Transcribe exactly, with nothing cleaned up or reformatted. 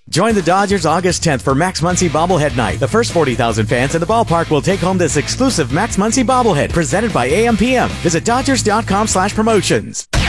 Join the Dodgers August tenth for Max Muncy Bobblehead Night. The first forty thousand fans in the ballpark will take home this exclusive Max Muncy bobblehead presented by A M P M. Visit Dodgers dot com slash promotions.